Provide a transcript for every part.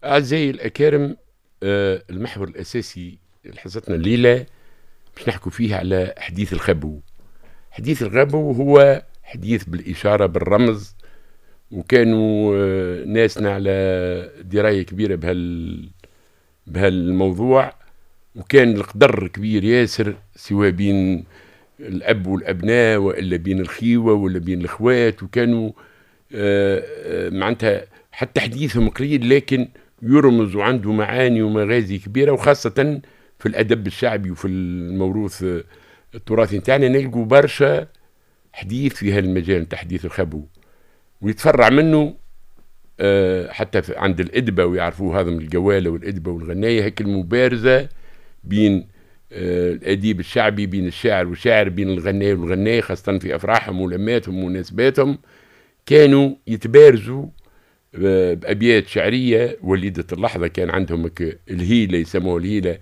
أعزائي الأكارم، المحور الأساسي لحصتنا الليلة باش نحكوا فيه على حديث الخبو. حديث الخبو هو حديث بالإشارة بالرمز، وكانوا ناسنا على دراية كبيرة بهالموضوع، وكان القدر كبير ياسر سواء بين الأب والأبناء وإلا بين الخيوة ولا بين الإخوات، وكانوا معناتها حتى حديثهم قليل لكن يرمز وعنده معاني ومغازي كبيرة، وخاصة في الأدب الشعبي وفي الموروث التراثي نتاعنا نلقوا برشا حديث في هالمجال نتاع حديث الخبو، ويتفرع منه حتى عند الإدبة، ويعرفوا هذا من الجوالة والإدبة والغناية، هيك المبارزة بين الأديب الشعبي، بين الشاعر والشاعر، بين الغناية والغناية، خاصة في أفراحهم ولماتهم ومناسباتهم كانوا يتبارزوا بأبيات شعرية وليدة اللحظة. كان عندهم الهيلة، يسموها الهيلة،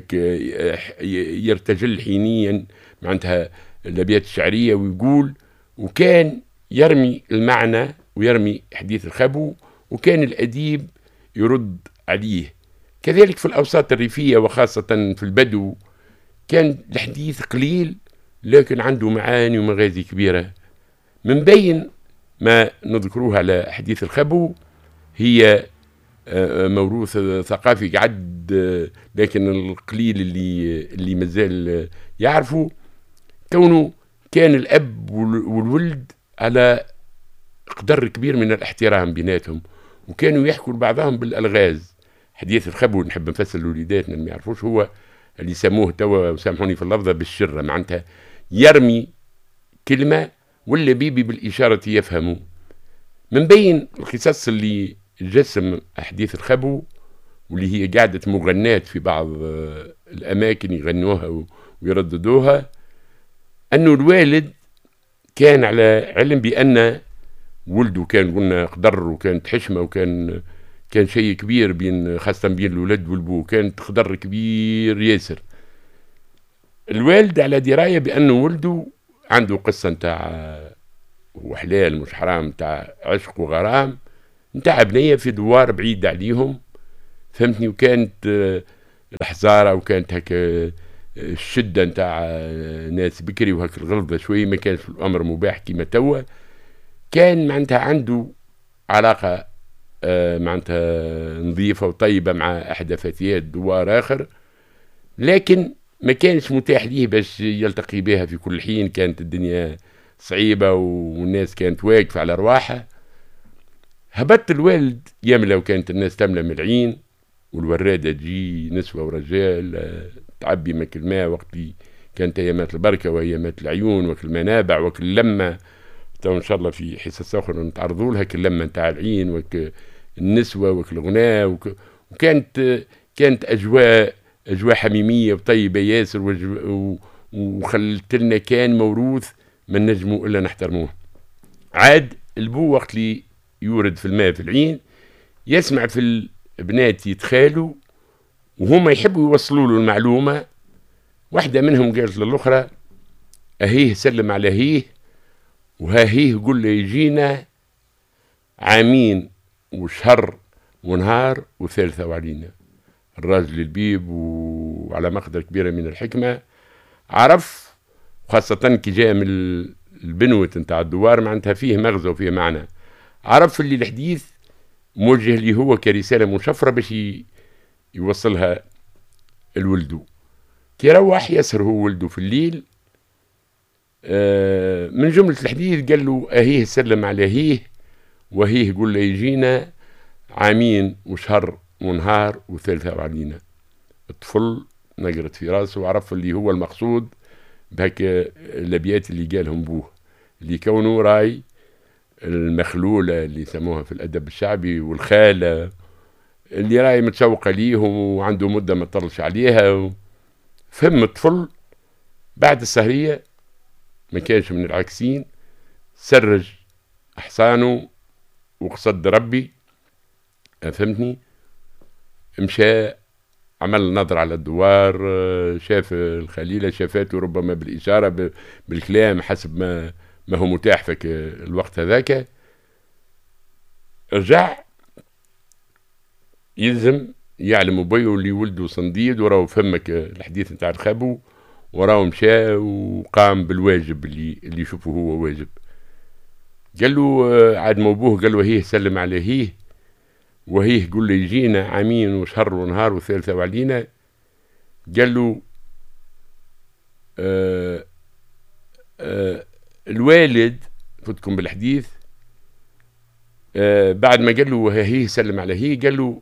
يرتجل حينيا معناتها الأبيات الشعرية ويقول، وكان يرمي المعنى ويرمي حديث الخبو، وكان الأديب يرد عليه. كذلك في الأوساط الريفية وخاصة في البدو كان الحديث قليل لكن عنده معاني ومغازي كبيرة. من بين ما نذكروه على حديث الخبو هي موروث ثقافي قعد، لكن القليل اللي مازال يعرفوا، كونه كان الأب والولد على قدر كبير من الاحترام بيناتهم، وكانوا يحكوا لبعضهم بالألغاز. حديث الخبو نحب نفسر لوليداتنا اللي ما يعرفوش، هو اللي يسموه توا وسامحوني في اللفظة بالشرة، معناتها يرمي كلمة ولا بيبي بالإشارة يفهموا. من بين القصص اللي جسم أحاديث الخبو واللي هي قاعدة مغنات في بعض الأماكن يغنوها ويرددوها، أنه الوالد كان على علم بأن ولده كان قلنا قدر، وكانت حشمة، وكان شيء كبير بين خاصة بين الولد والبو، كانت قدر كبير ياسر. الوالد على دراية بأنه ولده عنده قصة نتاع وحلال مش حرام، نتاع عشق وغرام، نتاع بنية في دوار بعيد عليهم، فهمتني، وكانت الحزارة وكانت هكا الشدة نتاع ناس بكري وهك الغلظة شوية، ما كانش الأمر مباح كما توا. كان معناتها عنده علاقة معناتها نظيفة وطيبة مع أحدى فتيات دوار آخر، لكن ما كانش متاح ليه باش يلتقي بها في كل حين، كانت الدنيا صعيبة والناس كانت واقفة على رواحها. هبط الوالد يملى، وكانت الناس تملى من العين، والورادة تجي نسوة ورجال تعبي ماك الماء، وقت كانت أيامات البركة وأيامات العيون وكل المنابع وكل اللمة. تو إن شاء الله في حصص أخرى نتعرضوا لها كل اللمة نتاع العين وك النسوة وكل الغناء وكانت أجواء حميمية وطيبة ياسر، وخلت لنا كان موروث ما نجموا إلا نحترموه. عاد البو وقت لي يورد في الماء في العين، يسمع في البنات يتخالوا وهم يحبوا يوصلوا له المعلومة. واحدة منهم قالت للأخرى: أهيه سلم على هيه، وهاهيه قل له يجينا عامين وشهر ونهار وثالثة وعلينا. الراجل البيب وعلى مقدر كبيرة من الحكمة عرف، خاصة كي جاء من البنوة نتاع الدوار معناتها فيه مغزى وفيه معنى، عرف اللي الحديث موجه لي هو كرسالة مشفرة باش يوصلها الولدو. كي روح يسهر هو ولده في الليل، من جملة الحديث قال له: أهيه سلم على هيه، وهيه قل له يجينا عامين وشهر ونهار وثالثة وعلينا. الطفل نقرت في راسه وعرف اللي هو المقصود بهك الأبيات اللي قالهم بوه، اللي كونه راي المخلولة اللي يسموها في الأدب الشعبي، والخالة اللي راي متشوقة ليه وعنده مدة ما طلش عليها. فهم الطفل بعد السهرية ما كانش من العكسين، سرج أحصانه وقصد ربي، فهمتني، مشى عمل نظر على الدوار، شاف الخليلة، شافته ربما بالإشارة بالكلام حسب ما هو متاح في الوقت هذاك. رجع يلزم يعلم بيه اللي ولده صنديد وراه فهمك الحديث نتاع الخبو، وراه مشى وقام بالواجب اللي يشوفه هو واجب. قال له عاد ما ابوه قال له هيه سلم على هيه، وهيه قول له يجينا عامين وشهر ونهار وثالثه وعلينا. قال له آه الوالد فتكم بالحديث بعد ما قال له هيه سلم على هيه، قال له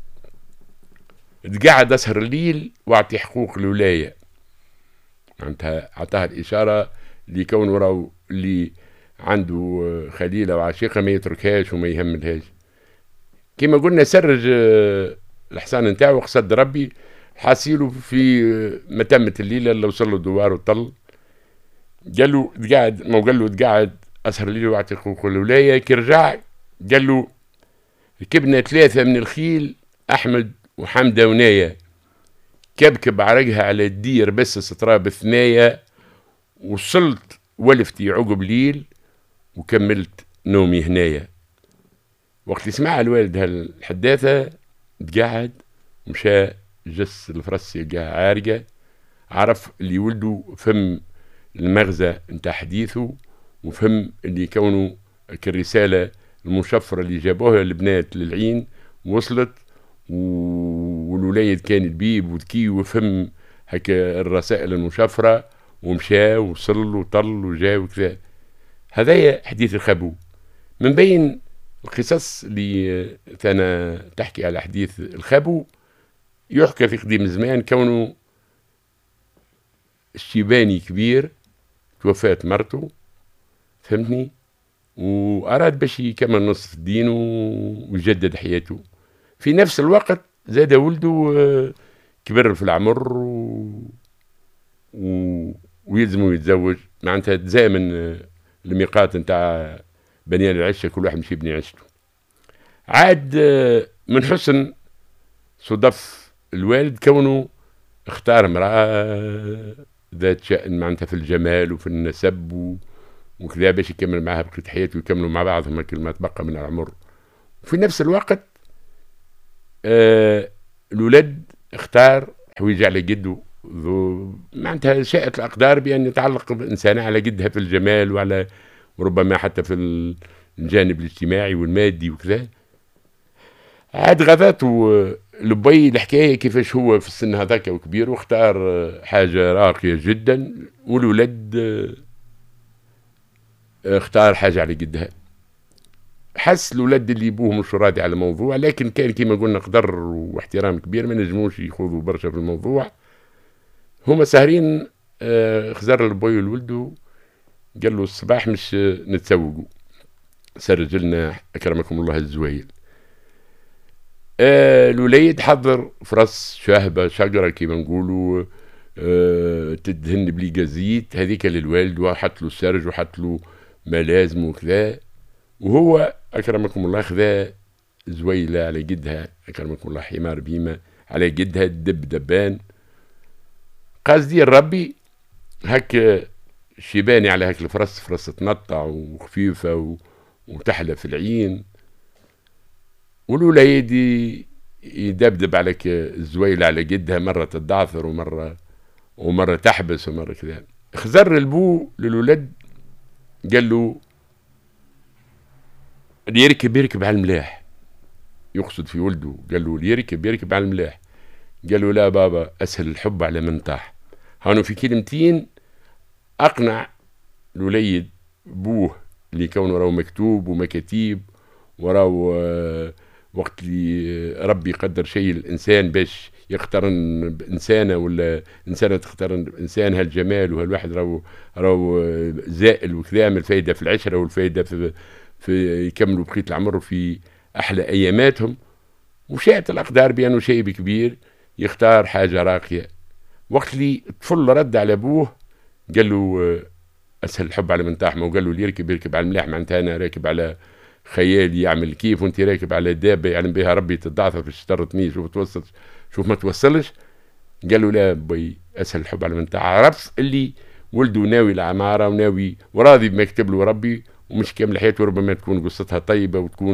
تقعد اسهر الليل واعطي حقوق الولايه. معناتها اعطاها الاشاره لكون وراه اللي عنده خليله وعشيقه ما يتركهاش وما يهملهاش. كما قلنا سرج الحصان نتاعو قصد ربي، حاسيله في متمة الليله اللي وصل له دوار وطل. قال له تقعد، ما قال له تقعد اسهر الليل واعطي حقوق الولايه. كي رجع قال له ركبنا 3 من الخيل، احمد وحمده ونايه، كبكب عرقها على الدير بس ستراب ثنايا، وصلت ولفتي عقب ليل وكملت نومي هنايا. وقت اللي سمعها الوالد هالحداثة تقعد مشى جس الفرس يلقاها عارقة، عرف اللي ولده فهم المغزى نتاع حديثه، وفهم اللي كونه كالرسالة المشفرة اللي جابوها البنات للعين وصلت، والوليد كان البيب وذكي وفهم هكا الرسائل المشفرة، ومشى وصل وطل وجا وكذا. هذايا حديث الخبو. من بين القصص اللي ثانا تحكي على حديث الخبو، يحكى في قديم زمان كونه الشيباني كبير توفات مرته، فهمتني، وأراد باش يكمل نصف الدين ويجدد حياته. في نفس الوقت زاد ولده كبر في العمر ويلزمه يتزوج، معناتها تزامن الميقات نتاع بنيان العشة، كل واحد مش يبني عشته. عاد من حسن صدف الوالد كونه اختار امرأة ذات شأن معناتها في الجمال وفي النسب وكذا، باش يكمل معها بقية حياته ويكملوا مع بعضهم كل ما تبقى من العمر. وفي نفس الوقت الولد اختار حويج على قده، معناتها شاءت الأقدار بأن يتعلق بإنسانة على قدها في الجمال وعلى وربما حتى في الجانب الاجتماعي والمادي وكذا. عاد غذاته لبي الحكاية كيفاش هو في السن هذاك وكبير، واختار حاجة راقية جدا، والولد اختار حاجة على قدها. حس الولد اللي يبوه مش راضي على الموضوع، لكن كان كما قلنا قدر واحترام كبير، ما نجموش يخوضوا برشا في الموضوع. هما سهرين خزر لبي الولد قال له الصباح مش نتسوقوا، سرج لنا أكرمكم الله الزويل. الوليد حضر فرس شاهبة شجرة كما نقولوا تدهن بلي زيت، هذيك للوالد، وحط له السرج وحط له ما لازم وكذا. وهو أكرمكم الله خذا زويلة على قدها، أكرمكم الله حمار بيمة على قدها، الدب دبان قصدي الربي هك شيباني على هك الفرس، فرس تنطع وخفيفة وتحلى في العين. والوليد يدبدب عليك الزويلة على قدها، مرة تدعثر ومرة تحبس ومرة كذا. خزر البو للولد قال له اللي يركب على الملاح، يقصد في ولده، قال له اللي يركب على الملاح. قال له لا بابا، أسهل الحب على من طاح. هانو في كلمتين أقنع الوليد بوه اللي كونه راهو مكتوب ومكاتيب، وراهو وقت اللي ربي يقدر شيء الإنسان باش يقترن بإنسانة ولا إنسانة تقترن بإنسان، هالجمال وهالواحد راهو زائل وكذا، من الفايدة في العشرة والفايدة في يكملوا بقية العمر في أحلى أياماتهم. وشاءت الأقدار بأنه شيء كبير يختار حاجة راقية. وقت اللي الطفل رد على أبوه قال له أسهل الحب على من طاح، ما قال له اللي يركب على الملاح، معناتها أنا راكب على خيال يعمل كيف، وانت راكب على دابة يعلم بها ربي تضعف في الشترطني، شوف توصل شوف ما توصلش. قال له لا بي، أسهل الحب على من طاح. عرف اللي ولده ناوي العمارة وناوي وراضي بما يكتب له ربي، ومش كامل حياته ربما تكون قصتها طيبة وتكون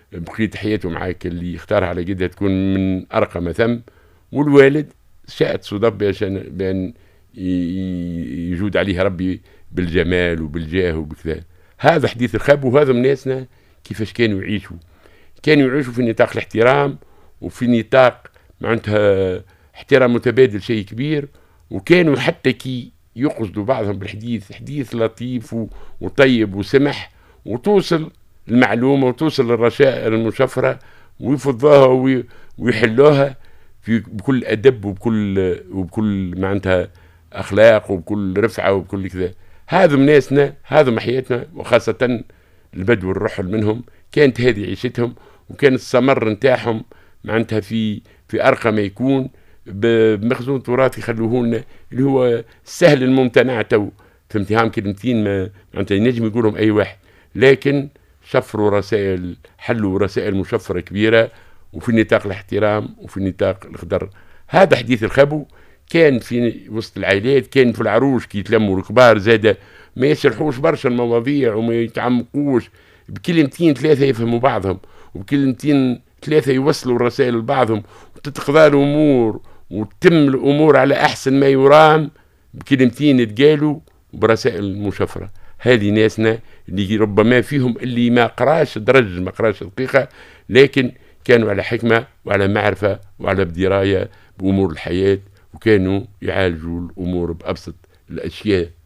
بقية حياته معاك اللي يختارها على قدها تكون من أرقى ما ثم. والوالد شاءت صدف بأن يجود عليها ربي بالجمال وبالجاه وبكذا. هذا حديث الخب. وهذا من ناسنا كيفاش كانوا يعيشوا في نطاق الاحترام، وفي نطاق معناتها احترام متبادل شيء كبير. وكانوا حتى كي يقصدوا بعضهم بالحديث حديث لطيف وطيب وسمح، وتوصل المعلومة وتوصل الرشائل المشفرة ويفضوها ويحلوها بكل أدب وبكل معناتها أخلاق وبكل رفعة وبكل كذا. هذا من ناسنا، هذا حياتنا، وخاصة البدو الرحل منهم كانت هذه عيشتهم، وكان السمر نتاعهم معناتها في أرقى ما يكون بمخزون تراث يخلوه لنا، اللي هو السهل الممتنع. تو فهمتهم كلمتين ما معناتها ينجم يقولهم أي واحد، لكن شفروا رسائل، حلوا رسائل مشفرة كبيرة، وفي نطاق الاحترام وفي نطاق القدر. هذا حديث الخبو كان في وسط العائلات، كان في العروش كي يتلموا الكبار زادة ما يشرحوش برشا المواضيع وما يتعمقوش، بكلمتين ثلاثة يفهموا بعضهم، وبكلمتين ثلاثة يوصلوا الرسائل لبعضهم، وتتقضى الأمور وتتم الأمور على أحسن ما يرام بكلمتين يتقالوا برسائل مشفرة. هذه ناسنا اللي ربما فيهم اللي ما قراش درج، ما قراش دقيقة، لكن كانوا على حكمة وعلى معرفة وعلى بدراية بأمور الحياة، وكانوا يعالجوا الأمور بأبسط الأشياء.